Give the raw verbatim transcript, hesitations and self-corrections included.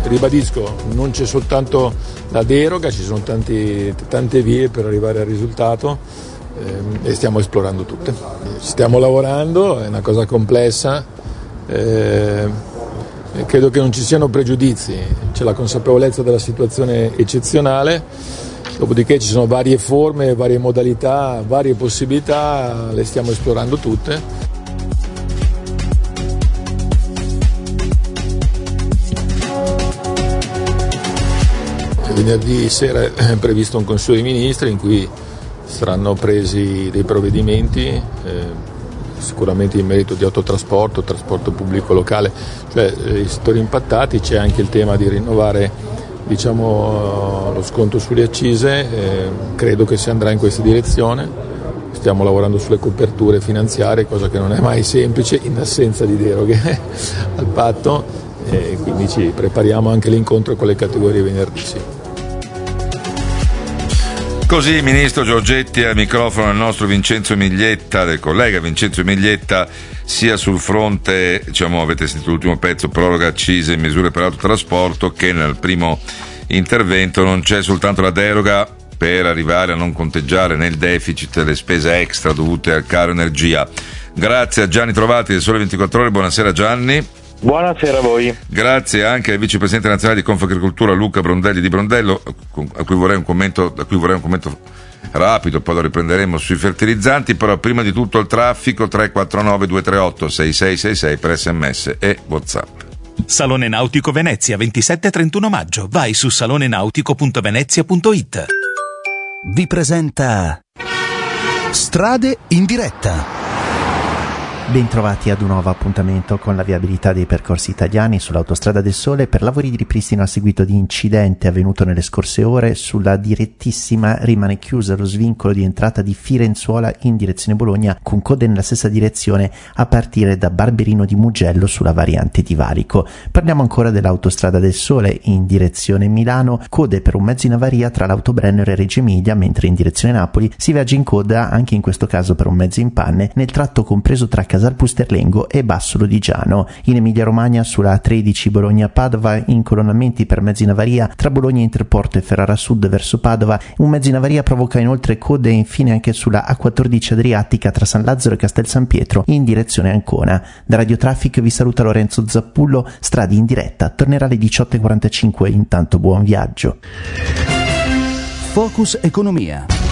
Ribadisco, non c'è soltanto la deroga, ci sono tanti, tante vie per arrivare al risultato ehm, e stiamo esplorando tutte. Stiamo lavorando, è una cosa complessa, eh, credo che non ci siano pregiudizi, c'è la consapevolezza della situazione eccezionale, dopodiché ci sono varie forme, varie modalità, varie possibilità, le stiamo esplorando tutte. Venerdì sera è previsto un Consiglio dei Ministri in cui saranno presi dei provvedimenti, eh, sicuramente in merito di autotrasporto, trasporto pubblico locale, cioè eh, i settori impattati. C'è anche il tema di rinnovare diciamo, lo sconto sulle accise, eh, credo che si andrà in questa direzione. Stiamo lavorando sulle coperture finanziarie, cosa che non è mai semplice in assenza di deroghe al patto, e quindi ci prepariamo anche l'incontro con le categorie venerdì. Sì. Così Ministro Giorgetti al microfono il nostro Vincenzo Miglietta, del collega Vincenzo Miglietta, sia sul fronte, diciamo, avete sentito l'ultimo pezzo, proroga accise e misure per autotrasporto, che nel primo intervento non c'è soltanto la deroga per arrivare a non conteggiare nel deficit le spese extra dovute al caro energia. Grazie a Gianni Trovati del Sole ventiquattro Ore, buonasera Gianni. Buonasera a voi. Grazie anche al vicepresidente nazionale di Confagricoltura Luca Brondelli di Brondello, a cui vorrei un commento, a cui vorrei un commento rapido, poi lo riprenderemo sui fertilizzanti, però prima di tutto il traffico. Tre quattro nove due tre otto sei sei sei sei per sms e WhatsApp. Salone Nautico Venezia, ventisette e trentuno maggio. Vai su salone nautico punto venezia punto it. Vi presenta Strade in diretta. Bentrovati ad un nuovo appuntamento con la viabilità dei percorsi italiani sull'Autostrada del Sole per lavori di ripristino a seguito di incidente avvenuto nelle scorse ore. Sulla direttissima rimane chiuso lo svincolo di entrata di Firenzuola in direzione Bologna, con code nella stessa direzione a partire da Barberino di Mugello sulla variante di Valico. Parliamo ancora dell'Autostrada del Sole in direzione Milano, code per un mezzo in avaria tra l'Autobrenner e Reggio Emilia, mentre in direzione Napoli si viaggia in coda anche in questo caso per un mezzo in panne nel tratto compreso tra Casal Pusterlengo e Bassolo di Giano. In Emilia Romagna sulla A tredici Bologna-Padova incolonnamenti per mezzi in avaria tra Bologna Interporto e Ferrara Sud verso Padova. Un mezzo in avaria provoca inoltre code e infine anche sulla A quattordici Adriatica tra San Lazzaro e Castel San Pietro in direzione Ancona. Da Radio Traffic vi saluta Lorenzo Zappullo. Strade in diretta tornerà alle diciotto e quarantacinque. Intanto buon viaggio. Focus Economia.